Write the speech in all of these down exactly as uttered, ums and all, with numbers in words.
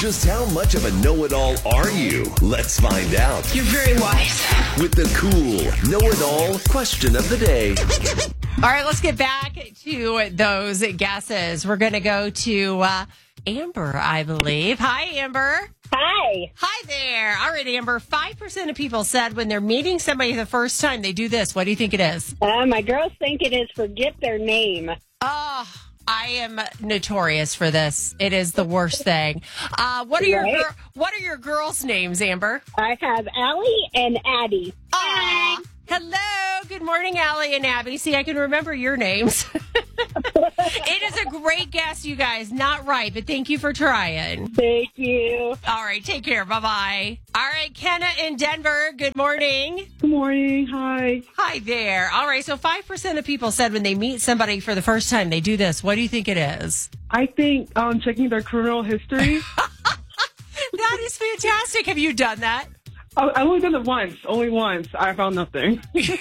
Just how much of a know-it-all are you? Let's find out. You're very wise. With the cool know-it-all question of the day. All right, let's get back to those guesses. We're going to go to uh, Amber, I believe. Hi, Amber. Hi. Hi there. All right, Amber. five percent of people said when they're meeting somebody the first time, they do this. What do you think it is? Uh, my girls think it is forget their name. Oh, I am notorious for this. It is the worst thing. Uh, what are your Right? gir- What are your girls' names, Amber? I have Allie and Addie. Aw. Hello. Good morning, Allie and Abby. See, I can remember your names. It is a great guess, you guys. Not right, but thank you for trying. Thank you. All right, take care. Bye-bye. All right, Kenna in Denver, good morning. Good morning. Hi. Hi there. All right, so five percent of people said when they meet somebody for the first time, they do this. What do you think it is? I think um, checking their criminal history. That is fantastic. Have you done that? I, I only done it once. Only once. I found nothing.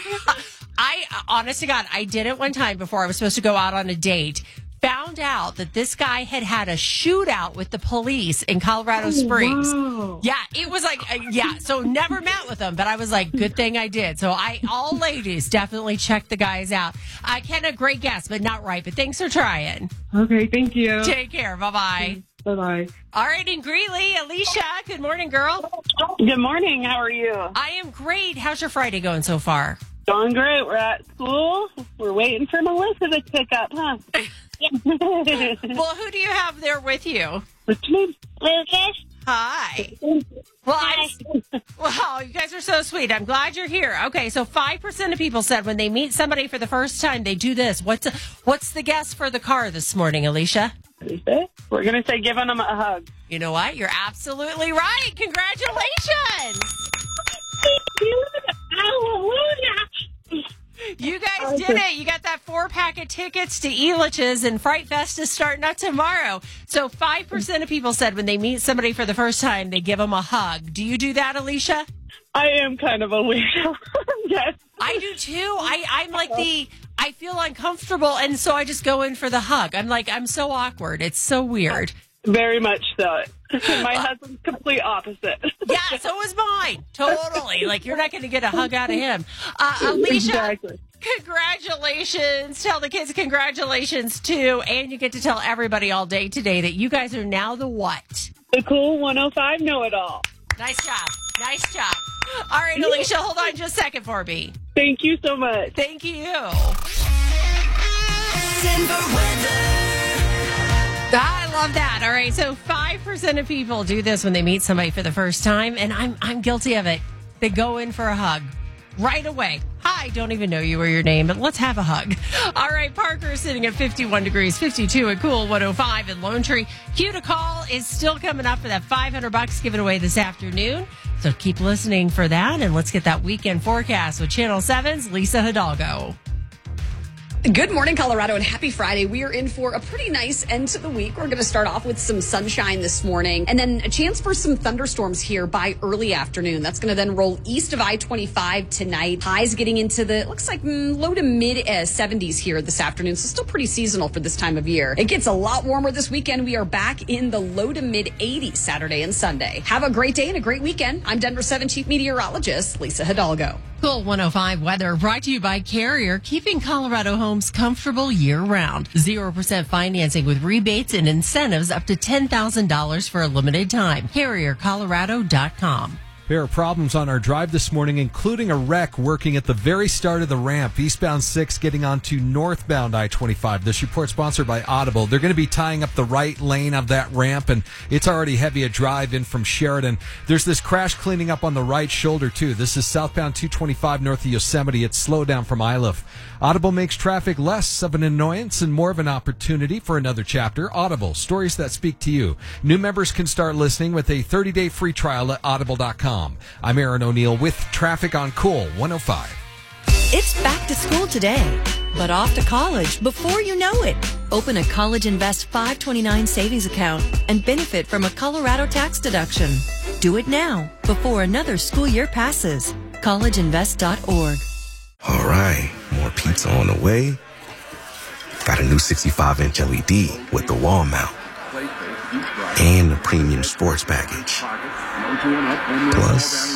I, honest to God, I did it one time before I was supposed to go out on a date. Found out that this guy had had a shootout with the police in Colorado Springs. Wow. Yeah, it was like, uh, yeah, so never met with him, but I was like, good thing I did. So I, all ladies, definitely check the guys out. I Ken, a great guess, but not right, but thanks for trying. Okay. Thank you. Take care. Bye-bye. Bye-bye. All right, in Greeley, Alicia, good morning, girl. Good morning. How are you? I am great. How's your Friday going so far? Going great. We're at school. We're waiting for Melissa to pick up, huh? Well, who do you have there with you? What's your name? Lucas? Hi. Well, I, wow, you guys are so sweet. I'm glad you're here. Okay, so five percent of people said when they meet somebody for the first time, they do this. What's what's the guess for the car this morning, Alicia? We're going to say giving them a hug. You know what? You're absolutely right. Congratulations. Hallelujah. You guys did it. You got that four pack of tickets to Elitch's, and Fright Fest is starting up tomorrow. So five percent of people said when they meet somebody for the first time, they give them a hug. Do you do that, Alicia? I am kind of a weirdo. Yes. I do too. I, I'm like the, I feel uncomfortable, and so I just go in for the hug. I'm like, I'm so awkward. It's so weird. Very much so. My husband's complete opposite. Yeah, so was mine. Totally. Like, you're not going to get a hug out of him. Uh, Alicia, Exactly. congratulations. Tell the kids congratulations, too. And you get to tell everybody all day today that you guys are now the what? The cool one oh five know-it-all. Nice job. Nice job. All right, Alicia, hold on just a second for me. Thank you so much. Thank you. Denver weather. I love that. All right, so five percent of people do this when they meet somebody for the first time, and I'm I'm guilty of it. They go in for a hug right away. Hi, don't even know you or your name, but let's have a hug. All right, Parker is sitting at fifty-one degrees, fifty-two at Cool one oh five in Lone Tree. Q to Call is still coming up for that five hundred bucks given away this afternoon. So keep listening for that, and let's get that weekend forecast with Channel seven's Lisa Hidalgo. Good morning, Colorado, and happy Friday. We are in for a pretty nice end to the week. We're going to start off with some sunshine this morning and then a chance for some thunderstorms here by early afternoon. That's going to then roll east of I twenty-five tonight. Highs getting into the, looks like mm, low to mid uh, seventies here this afternoon. So still pretty seasonal for this time of year. It gets a lot warmer this weekend. We are back in the low to mid eighties Saturday and Sunday. Have a great day and a great weekend. I'm Denver seven Chief Meteorologist Lisa Hidalgo. Cool one oh five weather brought to you by Carrier, keeping Colorado homes comfortable year-round. zero percent financing with rebates and incentives up to ten thousand dollars for a limited time. Carrier Colorado dot com. There are problems on our drive this morning, including a wreck working at the very start of the ramp, eastbound six getting onto northbound I twenty-five. This report sponsored by Audible. They're going to be tying up the right lane of that ramp, and it's already heavy a drive in from Sheridan. There's this crash cleaning up on the right shoulder, too. This is southbound two twenty-five north of Yosemite. It's slowed down from Iliff. Audible makes traffic less of an annoyance and more of an opportunity for another chapter. Audible, stories that speak to you. New members can start listening with a thirty-day free trial at audible dot com. I'm Aaron O'Neill with traffic on Cool one oh five. It's back to school today, but off to college before you know it. Open a College Invest five twenty-nine savings account and benefit from a Colorado tax deduction. Do it now before another school year passes. college invest dot org. All right, more pizza on the way. Got a new sixty-five inch L E D with the wall mount. and a premium sports package. Plus,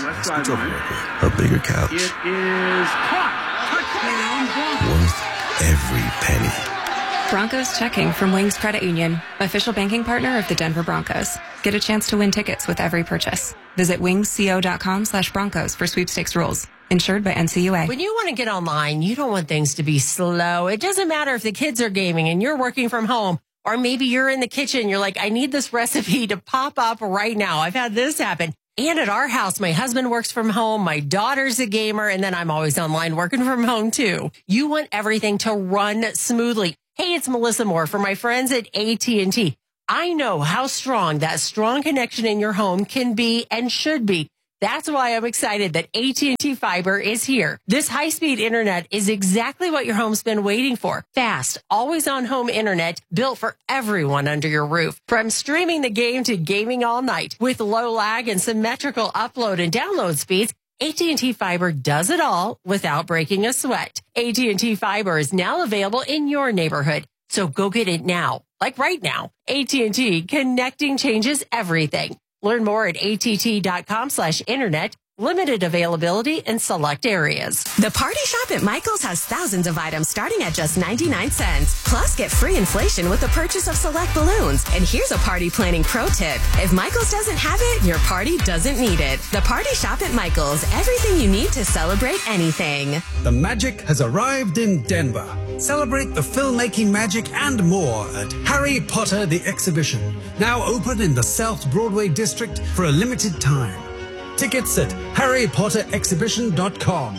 a bigger couch. It is caught. Touchdown, Worth every penny. Broncos checking from Wings Credit Union, official banking partner of the Denver Broncos. Get a chance to win tickets with every purchase. Visit wingsco.com slash Broncos for sweepstakes rules. Insured by N C U A. When you want to get online, you don't want things to be slow. It doesn't matter if the kids are gaming and you're working from home, or maybe you're in the kitchen. You're like, I need this recipe to pop up right now. I've had this happen. And at our house, my husband works from home. My daughter's a gamer. And then I'm always online working from home too. You want everything to run smoothly. Hey, it's Melissa Moore for my friends at A T and T. I know how strong that strong connection in your home can be and should be. That's why I'm excited that A T and T Fiber is here. This high-speed internet is exactly what your home's been waiting for. Fast, always-on home internet built for everyone under your roof. From streaming the game to gaming all night. With low lag and symmetrical upload and download speeds, A T and T Fiber does it all without breaking a sweat. A T and T Fiber is now available in your neighborhood, so go get it now. Like right now. A T and T, connecting changes everything. Learn more at att.com slash internet. Limited availability in select areas. The Party Shop at Michael's has thousands of items starting at just ninety-nine cents. Plus, get free inflation with the purchase of select balloons. And here's a party planning pro tip. If Michael's doesn't have it, your party doesn't need it. The Party Shop at Michael's. Everything you need to celebrate anything. The magic has arrived in Denver. Celebrate the filmmaking magic and more at Harry Potter the Exhibition. Now open in the South Broadway District for a limited time. Tickets at harry potter exhibition dot com.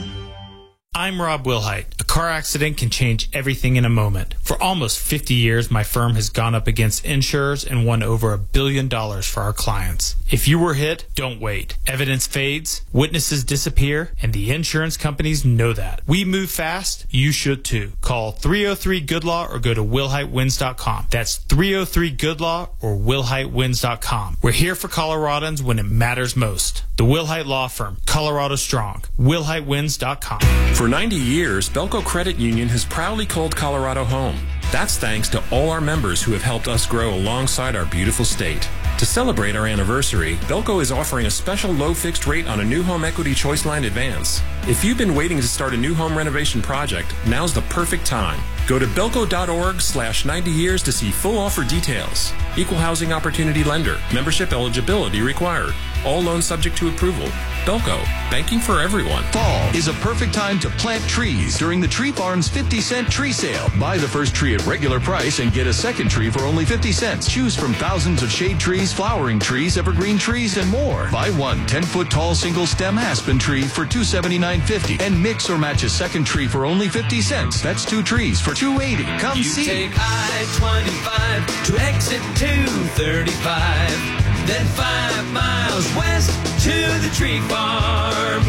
I'm Rob Wilhite. A car accident can change everything in a moment. For almost fifty years, my firm has gone up against insurers and won over a billion dollars for our clients. If you were hit, don't wait. Evidence fades, witnesses disappear, and the insurance companies know that. We move fast, you should too. Call three oh three good law or go to wilhite wins dot com. That's three oh three good law or wilhite wins dot com. We're here for Coloradans when it matters most. The Wilhite Law Firm, Colorado Strong. wilhite wins dot com. For ninety years, Belco Credit Union has proudly called Colorado home. That's thanks to all our members who have helped us grow alongside our beautiful state. To celebrate our anniversary, Belco is offering a special low fixed rate on a new home equity choice line advance. If you've been waiting to start a new home renovation project, now's the perfect time. Go to belco.org slash 90 years to see full offer details. Equal housing opportunity lender. Membership eligibility required. All loans subject to approval. Belco. Banking for everyone. Fall is a perfect time to plant trees during the Tree Farm's fifty cent tree sale. Buy the first tree at regular price and get a second tree for only fifty cents. Choose from thousands of shade trees, flowering trees, evergreen trees, and more. Buy one ten-foot tall single-stem aspen tree for two hundred seventy-nine fifty and mix or match a second tree for only fifty cents. That's two trees for two hundred eighty. Come you see. Take I twenty-five to exit two thirty-five. Then five miles west to the Tree Farm.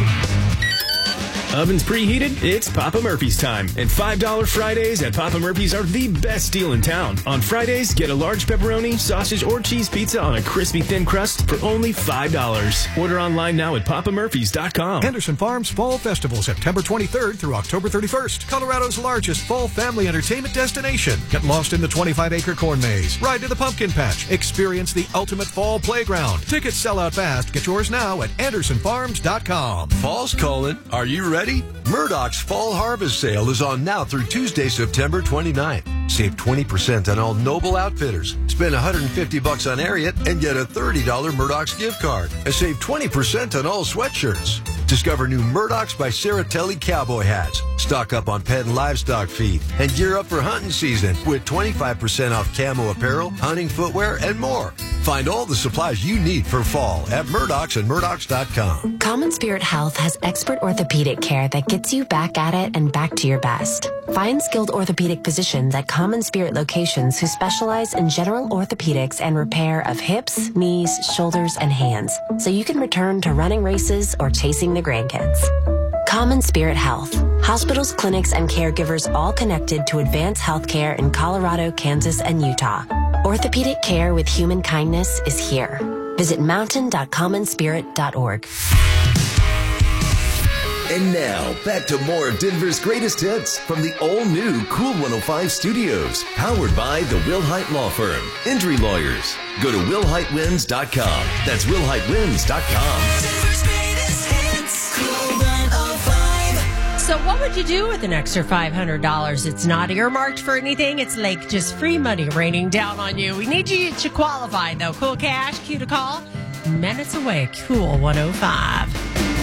Ovens preheated? It's Papa Murphy's time. And five dollar Fridays at Papa Murphy's are the best deal in town. On Fridays, get a large pepperoni, sausage, or cheese pizza on a crispy thin crust for only five dollars. Order online now at papa murphys dot com. Henderson Farms Fall Festival, September twenty-third through October thirty-first. Colorado's largest fall family entertainment destination. Get lost in the twenty-five acre corn maze. Ride to the pumpkin patch. Experience the ultimate fall playground. Tickets sell out fast. Get yours now at anderson farms dot com. Fall's calling. Are you ready? Murdoch's Fall Harvest Sale is on now through Tuesday, September twenty-ninth. Save twenty percent on all Noble Outfitters. Spend one hundred fifty bucks on Ariat and get a thirty dollar Murdoch's gift card. And save twenty percent on all sweatshirts. Discover new Murdoch's by Saratelli cowboy hats. Stock up on pet and livestock feed. And gear up for hunting season with twenty-five percent off camo apparel, hunting footwear, and more. Find all the supplies you need for fall at Murdoch's and murdochs dot com. Common Spirit Health has expert orthopedic care that gets you back at it and back to your best. Find skilled orthopedic physicians at Common Spirit locations who specialize in general orthopedics and repair of hips, knees, shoulders, and hands, so you can return to running races or chasing the grandkids. Common Spirit Health. Hospitals, clinics, and caregivers all connected to advance healthcare in Colorado, Kansas, and Utah. Orthopedic care with human kindness is here. Visit mountain dot common spirit dot org. And now, back to more of Denver's greatest hits from the all-new Cool one oh five Studios, powered by the Will Hite Law Firm. Injury lawyers. Go to will hite wins dot com. That's will hite wins dot com. Denver's greatest hits. Cool one oh five. So what would you do with an extra five hundred dollars? It's not earmarked for anything. It's like just free money raining down on you. We need you to qualify, though. Cool cash, cue to call. Minutes away, Cool one oh five.